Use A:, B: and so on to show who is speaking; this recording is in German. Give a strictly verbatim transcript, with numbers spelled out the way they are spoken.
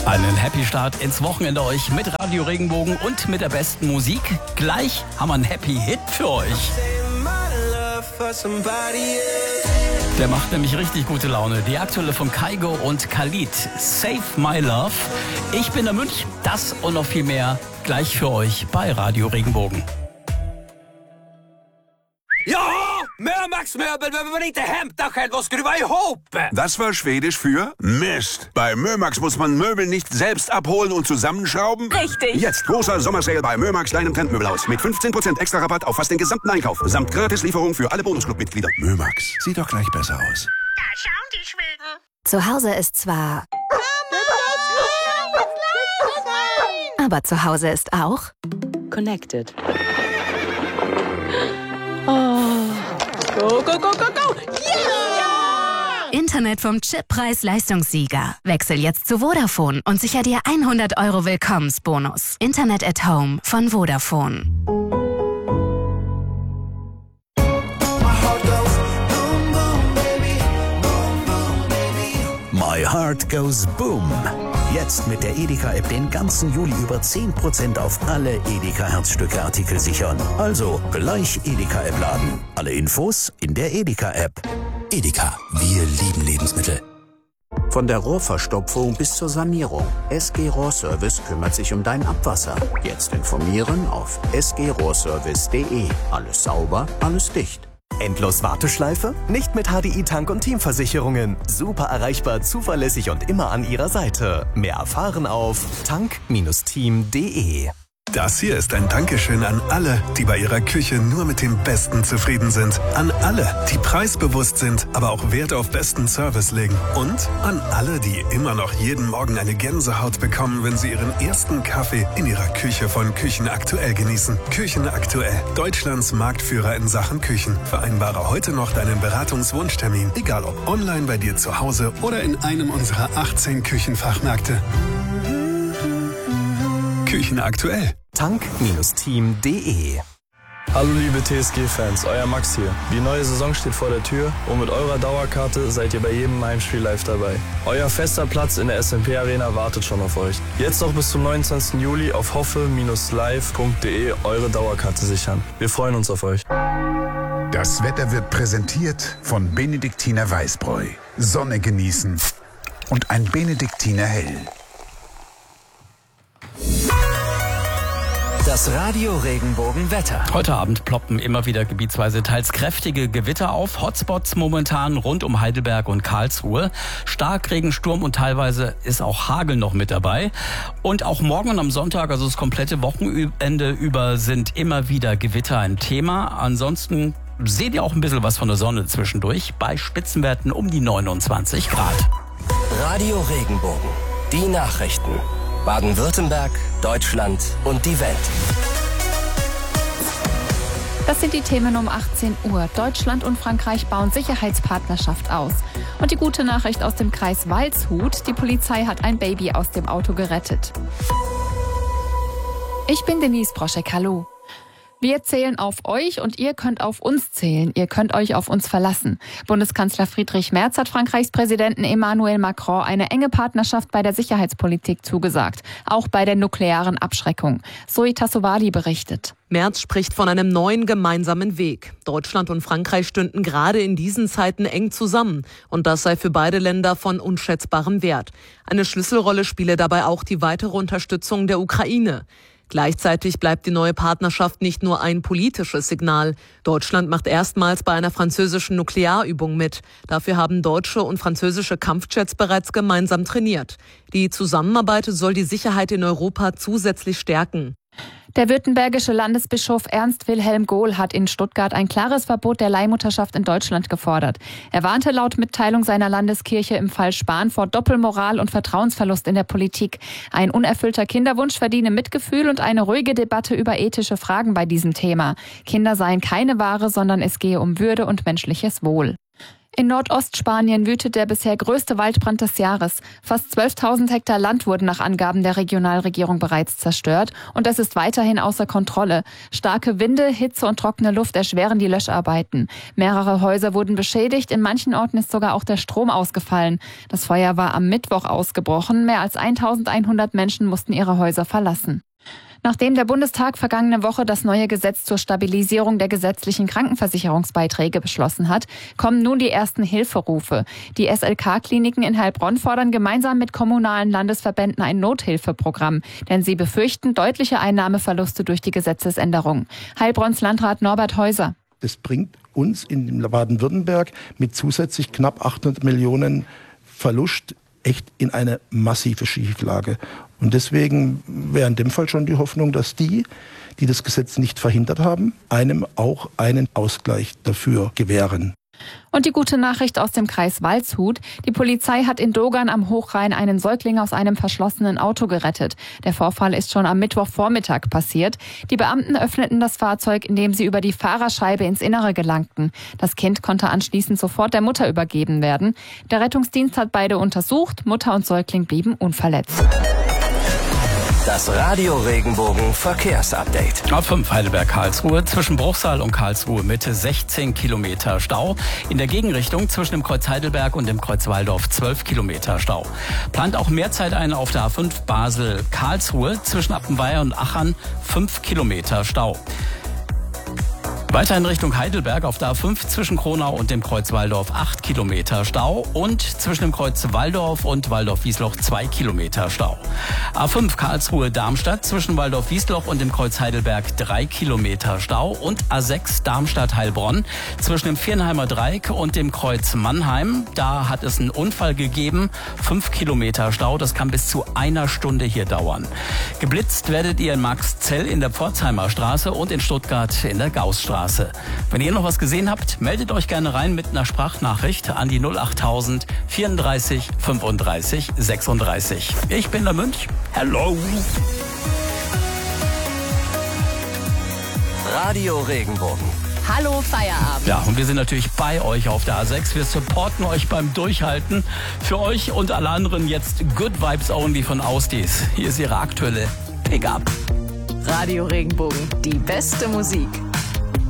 A: Einen Happy Start ins Wochenende euch mit Radio Regenbogen und mit der besten Musik. Gleich haben wir einen Happy Hit für euch. Der macht nämlich richtig gute Laune. Die aktuelle von Kygo und Khalid. Save My Love. Ich bin der Münch. Das und noch viel mehr gleich für euch bei Radio Regenbogen.
B: Ja, Mömax-Möbel behöver man inte hämta själv och skruva ihop.
C: Das war Schwedisch für Mist. Bei Mömax muss man Möbel nicht selbst abholen und zusammenschrauben.
D: Richtig.
C: Jetzt großer Sommersale bei Mömax, deinem Trendmöbelhaus. Mit fünfzehn Prozent extra Rabatt auf fast den gesamten Einkauf. Samt Gratislieferung für alle Bonusclub-Mitglieder. Mömax, sieht doch gleich besser aus.
E: Da schauen die Schweden.
F: Zu Hause ist zwar... Aber zu Hause ist auch...
G: Connected.
D: Go, go, go, go, go!
F: Yeah! Internet vom Chip Preis-Leistungssieger. Wechsel jetzt zu Vodafone und sicher dir hundert Euro Willkommensbonus. Internet at Home von Vodafone.
H: My Heart Goes Boom. Jetzt mit der Edeka-App den ganzen Juli über zehn Prozent auf alle Edeka-Herzstücke-Artikel sichern. Also gleich Edeka-App laden. Alle Infos in der Edeka-App. Edeka, wir lieben Lebensmittel. Von der Rohrverstopfung bis zur Sanierung. S G Rohrservice kümmert sich um dein Abwasser. Jetzt informieren auf s g rohrservice punkt d e. Alles sauber, alles dicht.
I: Endlos Warteschleife? Nicht mit H D I Tank- und Teamversicherungen. Super erreichbar, zuverlässig und immer an Ihrer Seite. Mehr erfahren auf tank Bindestrich team punkt d e.
J: Das hier ist ein Dankeschön an alle, die bei ihrer Küche nur mit dem Besten zufrieden sind. An alle, die preisbewusst sind, aber auch Wert auf besten Service legen. Und an alle, die immer noch jeden Morgen eine Gänsehaut bekommen, wenn sie ihren ersten Kaffee in ihrer Küche von Küchen Aktuell genießen. Küchen Aktuell, Deutschlands Marktführer in Sachen Küchen. Vereinbare heute noch deinen Beratungswunschtermin, egal ob online bei dir zu Hause oder in einem unserer achtzehn Küchenfachmärkte. Küchen Aktuell.
I: tank Bindestrich team punkt d e.
K: Hallo liebe T S G-Fans, euer Max hier. Die neue Saison steht vor der Tür und mit eurer Dauerkarte seid ihr bei jedem Heimspiel live dabei. Euer fester Platz in der S M P Arena wartet schon auf euch. Jetzt noch bis zum neunundzwanzigsten Juli auf hoffe Bindestrich live punkt d e eure Dauerkarte sichern. Wir freuen uns auf euch.
L: Das Wetter wird präsentiert von Benediktiner Weißbräu. Sonne genießen und ein Benediktiner Hell.
M: Das Radio Regenbogen Wetter.
A: Heute Abend ploppen immer wieder gebietsweise teils kräftige Gewitter auf. Hotspots momentan rund um Heidelberg und Karlsruhe. Starkregen, Sturm und teilweise ist auch Hagel noch mit dabei. Und auch morgen und am Sonntag, also das komplette Wochenende über, sind immer wieder Gewitter ein Thema. Ansonsten seht ihr auch ein bisschen was von der Sonne zwischendurch. Bei Spitzenwerten um die neunundzwanzig Grad.
M: Radio Regenbogen. Die Nachrichten. Baden-Württemberg, Deutschland und die Welt.
N: Das sind die Themen um achtzehn Uhr. Deutschland und Frankreich bauen Sicherheitspartnerschaft aus. Und die gute Nachricht aus dem Kreis Waldshut: Die Polizei hat ein Baby aus dem Auto gerettet. Ich bin Denise Broschek, hallo. Wir zählen auf euch und ihr könnt auf uns zählen. Ihr könnt euch auf uns verlassen. Bundeskanzler Friedrich Merz hat Frankreichs Präsidenten Emmanuel Macron eine enge Partnerschaft bei der Sicherheitspolitik zugesagt. Auch bei der nuklearen Abschreckung. Zoe Tassovali berichtet.
O: Merz spricht von einem neuen gemeinsamen Weg. Deutschland und Frankreich stünden gerade in diesen Zeiten eng zusammen. Und das sei für beide Länder von unschätzbarem Wert. Eine Schlüsselrolle spiele dabei auch die weitere Unterstützung der Ukraine. Gleichzeitig bleibt die neue Partnerschaft nicht nur ein politisches Signal. Deutschland macht erstmals bei einer französischen Nuklearübung mit. Dafür haben deutsche und französische Kampfjets bereits gemeinsam trainiert. Die Zusammenarbeit soll die Sicherheit in Europa zusätzlich stärken.
N: Der württembergische Landesbischof Ernst Wilhelm Gohl hat in Stuttgart ein klares Verbot der Leihmutterschaft in Deutschland gefordert. Er warnte laut Mitteilung seiner Landeskirche im Fall Spahn vor Doppelmoral und Vertrauensverlust in der Politik. Ein unerfüllter Kinderwunsch verdiene Mitgefühl und eine ruhige Debatte über ethische Fragen bei diesem Thema. Kinder seien keine Ware, sondern es gehe um Würde und menschliches Wohl. In Nordostspanien wütet der bisher größte Waldbrand des Jahres. Fast zwölftausend Hektar Land wurden nach Angaben der Regionalregierung bereits zerstört und es ist weiterhin außer Kontrolle. Starke Winde, Hitze und trockene Luft erschweren die Löscharbeiten. Mehrere Häuser wurden beschädigt, in manchen Orten ist sogar auch der Strom ausgefallen. Das Feuer war am Mittwoch ausgebrochen. Mehr als eintausendeinhundert Menschen mussten ihre Häuser verlassen. Nachdem der Bundestag vergangene Woche das neue Gesetz zur Stabilisierung der gesetzlichen Krankenversicherungsbeiträge beschlossen hat, kommen nun die ersten Hilferufe. Die S L K-Kliniken in Heilbronn fordern gemeinsam mit kommunalen Landesverbänden ein Nothilfeprogramm, denn sie befürchten deutliche Einnahmeverluste durch die Gesetzesänderung. Heilbronns Landrat Norbert Häuser.
G: Das bringt uns in Baden-Württemberg mit zusätzlich knapp achthundert Millionen Verlust echt in eine massive Schieflage. Und deswegen wäre in dem Fall schon die Hoffnung, dass die, die das Gesetz nicht verhindert haben, einem auch einen Ausgleich dafür gewähren.
N: Und die gute Nachricht aus dem Kreis Waldshut. Die Polizei hat in Dogern am Hochrhein einen Säugling aus einem verschlossenen Auto gerettet. Der Vorfall ist schon am Mittwochvormittag passiert. Die Beamten öffneten das Fahrzeug, indem sie über die Fahrerscheibe ins Innere gelangten. Das Kind konnte anschließend sofort der Mutter übergeben werden. Der Rettungsdienst hat beide untersucht. Mutter und Säugling blieben unverletzt.
M: Das Radio Regenbogen Verkehrsupdate.
A: Auf fünf Heidelberg-Karlsruhe zwischen Bruchsal und Karlsruhe Mitte sechzehn Kilometer Stau. In der Gegenrichtung zwischen dem Kreuz Heidelberg und dem Kreuz Walldorf zwölf Kilometer Stau. Plant auch mehr Zeit ein auf der A fünf Basel-Karlsruhe zwischen Appenweier und Achern fünf Kilometer Stau. Weiter in Richtung Heidelberg auf der A fünf zwischen Kronau und dem Kreuz Walldorf acht Kilometer Stau und zwischen dem Kreuz Walldorf und Walldorf-Wiesloch zwei Kilometer Stau. A fünf Karlsruhe-Darmstadt zwischen Walldorf-Wiesloch und dem Kreuz Heidelberg drei Kilometer Stau und A sechs Darmstadt-Heilbronn zwischen dem Viernheimer Dreieck und dem Kreuz Mannheim. Da hat es einen Unfall gegeben, fünf Kilometer Stau, das kann bis zu einer Stunde hier dauern. Geblitzt werdet ihr in Marxzell in der Pforzheimer Straße und in Stuttgart in der Gaußstraße. Wenn ihr noch was gesehen habt, meldet euch gerne rein mit einer Sprachnachricht an die null achttausend vierunddreißig fünfunddreißig sechsunddreißig. Ich bin der Münch. Hello.
M: Radio Regenbogen.
D: Hallo Feierabend.
A: Ja, und wir sind natürlich bei euch auf der A sechs. Wir supporten euch beim Durchhalten. Für euch und alle anderen jetzt Good Vibes Only von Austis. Hier ist ihre aktuelle Pickup.
D: Radio Regenbogen, die beste Musik.